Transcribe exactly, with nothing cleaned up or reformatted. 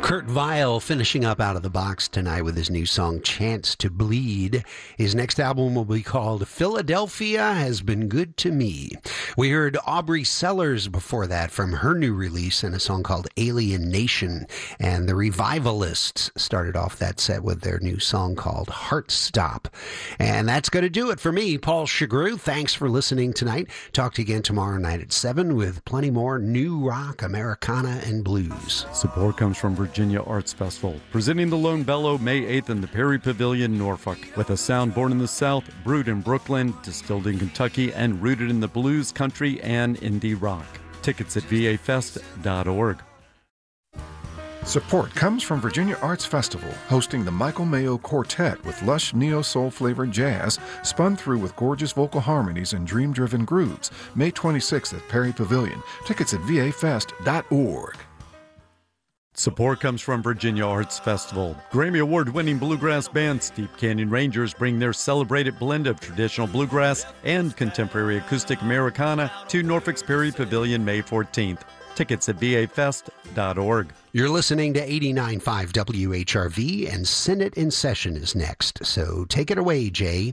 Kurt Vile finishing up out of the box tonight with his new song, Chance to Bleed. His next album will be called Philadelphia Has Been Good to Me. We heard Aubrey Sellers before that from her new release and a song called Alien Nation. And the Revivalists started off that set with their new song called Heart Stop. And that's going to do it for me, Paul Chagru. Thanks for listening tonight. Talk to you again tomorrow night at seven with plenty more new rock, Americana, and blues. Support comes from Virginia Arts Festival, presenting the Lone Bellow May eighth in the Perry Pavilion, Norfolk. With a sound born in the South, brewed in Brooklyn, distilled in Kentucky, and rooted in the blues, country, and indie rock. Tickets at v a fest dot org. Support comes from Virginia Arts Festival, hosting the Michael Mayo Quartet with lush neo-soul flavored jazz, spun through with gorgeous vocal harmonies and dream-driven grooves. May twenty-sixth at Perry Pavilion. Tickets at v a fest dot org. Support comes from Virginia Arts Festival. Grammy Award-winning bluegrass band Steep Canyon Rangers bring their celebrated blend of traditional bluegrass and contemporary acoustic Americana to Norfolk's Perry Pavilion May fourteenth. Tickets at v a fest dot org. You're listening to eighty-nine point five W H R V, and Senate in Session is next. So take it away, Jay.